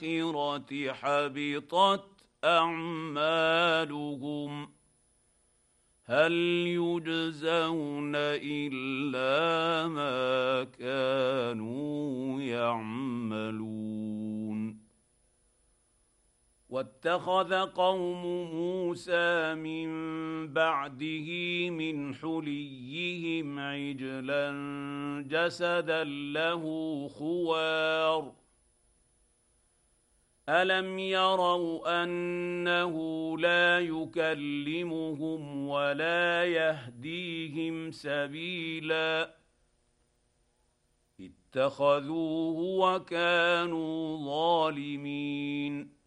حبطت اعمالهم هل يجزون الا ما كانوا يعملون. واتخذ قوم موسى من بعده من حليهم عجلا جسدا له خوار الم يروا انه لا يكلمهم ولا يهديهم سبيلا اتخذوه وكانوا ظالمين.